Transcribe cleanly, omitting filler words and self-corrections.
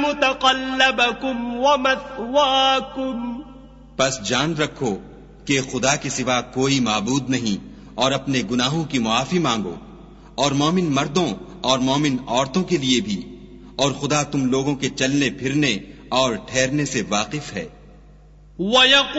मुतक़ल्लबकुम व मथवाकुम। बस जान रखो कि खुदा के सिवा कोई माबूद नहीं और अपने गुनाहों की मुआफी मांगो, और मोमिन मर्दों और मोमिन औरतों के लिए भी, और खुदा तुम लोगों के चलने फिरने और ठहरने से वाकिफ है।